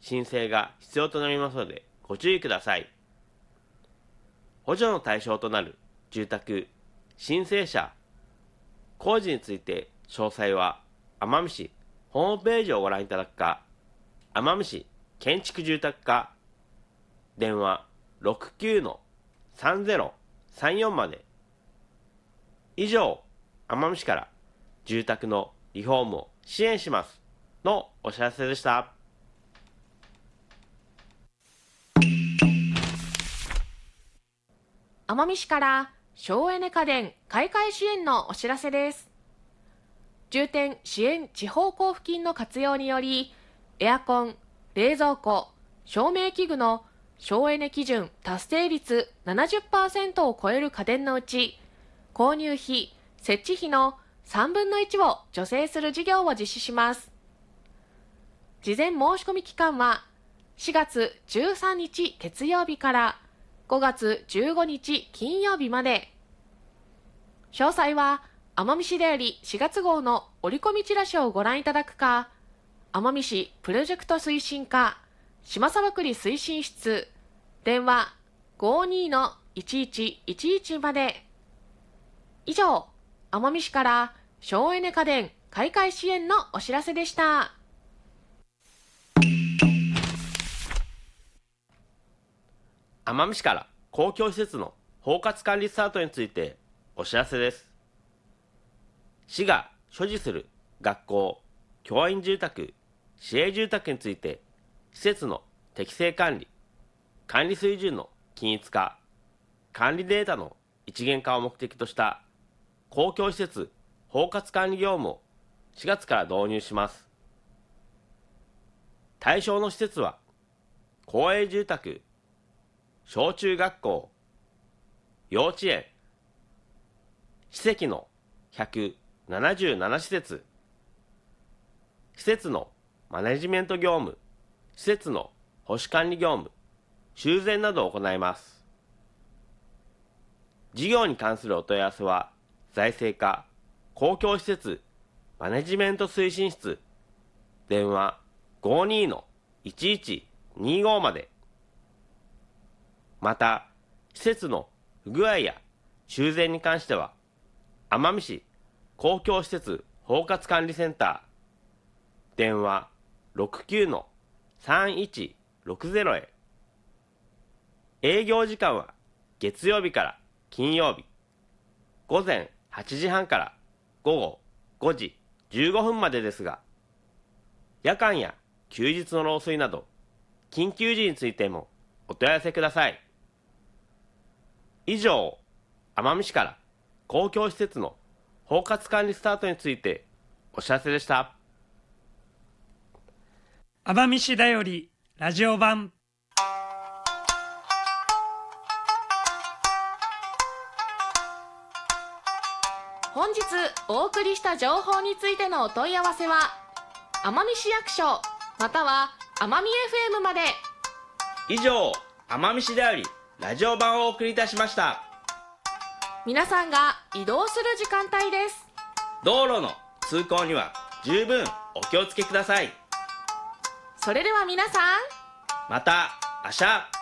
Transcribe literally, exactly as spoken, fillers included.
申請が必要となりますのでご注意ください。補助の対象となる住宅、申請者、工事について詳細は奄美市ホームページをご覧いただくか、奄美市建築住宅課電話 ろくきゅうのさんぜろさんよん まで。以上、奄美市から住宅のリフォームを支援しますのお知らせでした。 奄美市から省エネ家電買い替え支援のお知らせです。重点支援地方交付金の活用により、エアコン、冷蔵庫、照明器具の省エネ基準達成率 ななじゅっパーセント を超える家電のうち、購入費、設置費のさんぶんのいちを助成する事業を実施します。事前申し込み期間はしがつじゅうさんにち月曜日からごがつじゅうごにち金曜日まで。詳細は奄美市だよりしがつ号の折り込みチラシをご覧いただくか、奄美市プロジェクト推進課島沢栗推進室電話 ごーにーのいちいちいちいち まで。以上、奄美市から省エネ家電買い替え支援のお知らせでした。 奄美市から公共施設の包括管理スタートについてお知らせです。市が所持する学校、教員住宅、市営住宅について施設の適正管理、管理水準の均一化、管理データの一元化を目的とした公共施設包括管理業務をしがつから導入します。対象の施設は公営住宅、小中学校、幼稚園、市籍のひゃくななじゅうなな施設、施設のマネジメント業務、施設の保守管理業務、修繕などを行います。事業に関するお問い合わせは、財政課公共施設マネジメント推進室電話 ごーにーのいちいちにーご まで。また、施設の不具合や修繕に関しては、奄美市公共施設包括管理センター電話 ろくきゅうのさんいちろくぜろ へ。営業時間は月曜日から金曜日午前はちじはんから午後ごじじゅうごふんまでですが、夜間や休日の漏水など緊急時についてもお問い合わせください。以上、奄美市から公共施設の包括管理スタートについてお知らせでした。 奄美市だよりラジオ版。 本日お送りした情報についてのお問い合わせは奄美市役所または奄美 エフエム まで。 以上、奄美市だよりラジオ版をお送りいたしました。 皆さんが移動する時間帯です。 道路の通行には十分お気をつけください。 それでは皆さん、 また明日。